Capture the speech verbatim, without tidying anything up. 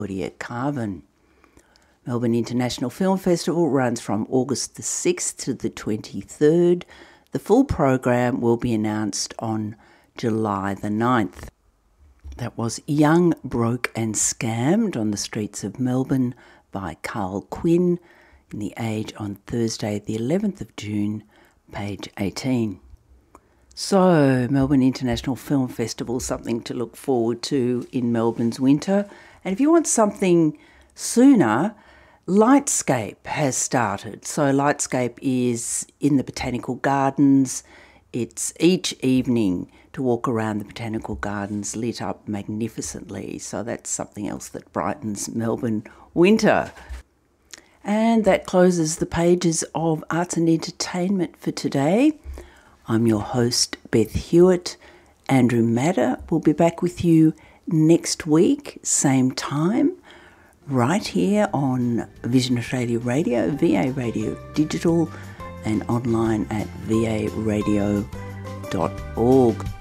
at Carvin. Melbourne International Film Festival runs from August the sixth to the twenty-third. The full program will be announced on July the ninth. That was Young, Broke and Scammed on the Streets of Melbourne by Carl Quinn in The Age on Thursday the eleventh of June, page eighteen. So, Melbourne International Film Festival, something to look forward to in Melbourne's winter. And if you want something sooner, Lightscape has started. So Lightscape is in the Botanical Gardens. It's each evening to walk around the Botanical Gardens lit up magnificently. So that's something else that brightens Melbourne winter. And that closes the pages of Arts and Entertainment for today. I'm your host, Beth Hewitt. Andrew Madder will be back with you next week, same time, right here on Vision Australia Radio, V A Radio Digital, and online at v a radio dot org.